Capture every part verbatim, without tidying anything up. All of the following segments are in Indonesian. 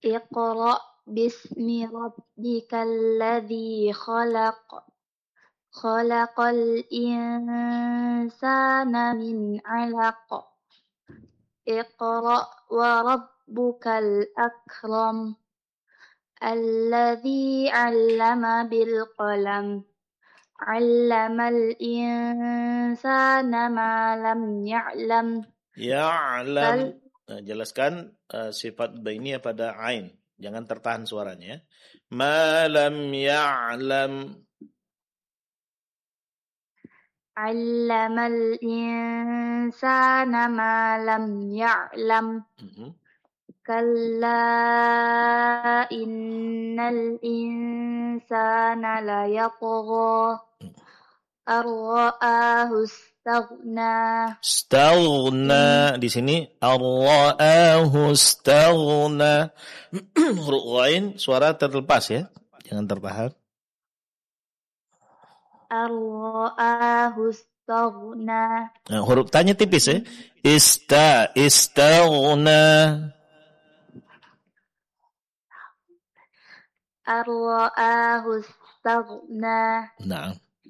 Iqra bismi rabbikal ladzi khalaq. Khalaqal insana min 'alaq. Iqra wa rabbukal akram. Alladzi 'allama bil qalam. 'Allamal insana ma lam ya'lam. Ya'lam. Nah, jelaskan uh, sifat bainiyah pada ain. Jangan tertahan suaranya. Ma lam ya'lam. 'Allamal insana ma lam ya'lam. Mhm. Kalla innal insana layatgha ar-ra'ahu istaghna. Staghna di sini ar-ra'ahu staghna. Huruf ghain suara terlepas ya. Jangan tertahan. Ar-ra'ahu istaghna. Nah, huruf tanya tipis ya. Ista istaghna. Ar-ra'ahu istaghna. Nah.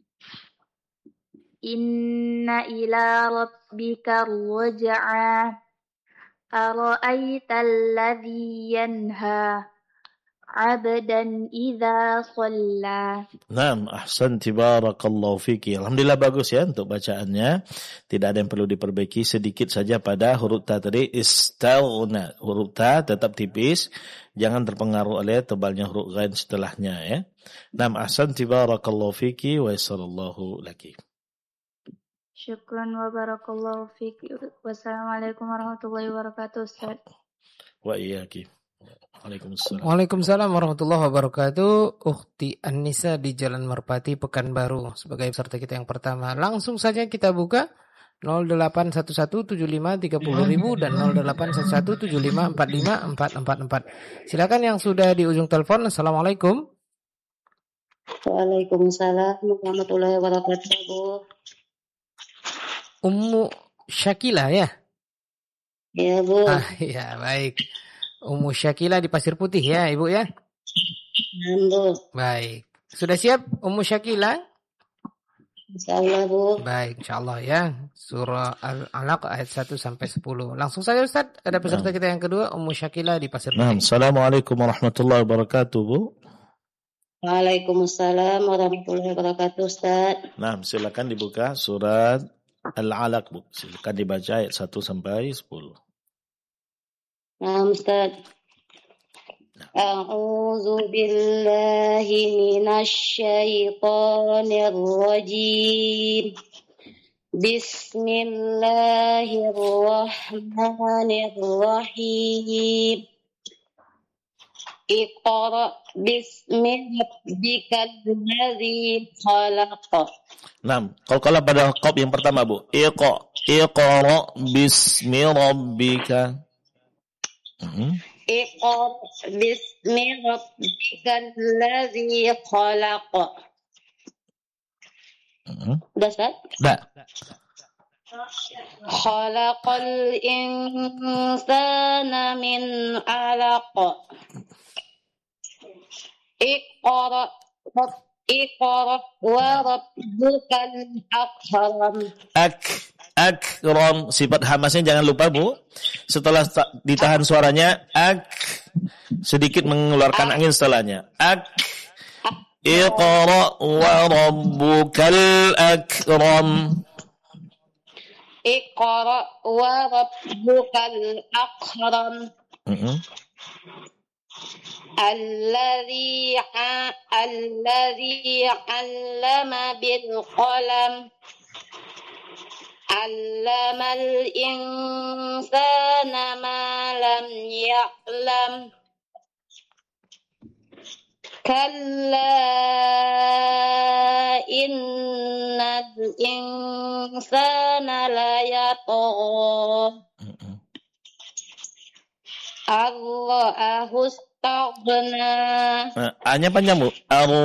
Inna ila rabbika ar-ruj'a. Ara'aita alladhi yanha 'abdan idza shalla. Naam, ahsanti barakallahu fiki. Alhamdulillah bagus ya untuk bacaannya. Tidak ada yang perlu diperbaiki, sedikit saja pada huruf ta tadi istaghna. Huruf ta tetap tipis, jangan terpengaruh oleh tebalnya huruf ghain setelahnya ya. Naam, ahsanti barakallahu fiki wa sallallahu laki. Syukran wa barakallahu fiki. Wassalamualaikum warahmatullahi wabarakatuh, Ustaz. Wa iyyaki. Waalaikumsalam. Waalaikumsalam warahmatullahi wabarakatuh. Ukhti An-Nisa di Jalan Merpati, Pekanbaru sebagai peserta kita yang pertama. Langsung saja kita buka nol delapan satu satu tujuh lima tiga nol nol nol dan nol delapan satu satu tujuh lima empat lima empat empat empat. Silakan yang sudah di ujung telepon. Assalamualaikum. Waalaikumsalam warahmatullahi wabarakatuh. Ummu Syakila ya? Ya, Bu. Ah, ya, baik. Ummu Syakila di Pasir Putih ya, Ibu ya? Bu. Baik. Sudah siap Ummu Syakila? Insyaallah, Bu. Baik, insyaallah ya. Surah Al-Alaq ayat satu sampai sepuluh. Langsung saja Ustaz, ada peserta kita yang kedua, Ummu Syakila di Pasir Putih. Nah, Assalamualaikum warahmatullahi wabarakatuh, Bu. Waalaikumsalam warahmatullahi wabarakatuh, Ustaz. Nah, silakan dibuka surat Al-Alaq, Bu. Silakan dibaca ayat satu sampai sepuluh. Nah, Ustaz. A'udzu billahi minasy syaithanir rajim. Bismillahirrahmanirrahim. Iqra bismi rabbikal ladzi khalaq. Nah, kalau kalau pada qaf yang pertama, Bu. Iqa, iqra bismi rabbika. Hmm. Iqra bismi rabbikal ladzi khalaq. Hmm. Udah, Ustaz? Udah. Khalaqal insana min 'alaq. Iqra Iqra wa rabbukal akram. Ak, akram. Sifat hamasnya jangan lupa, Bu. Setelah ditahan suaranya, ak. Sedikit mengeluarkan angin setelahnya. Ak. Iqra wa rabbukal akram. Iqra wa rabbukal akram. Mm-hmm. Alladzi alladzi 'allama bil qalam. 'Allamal insana ma lam ya'lam. Kalla innal insana layatgha. Allah istaghna. Nah, A-nya panjang, Bu.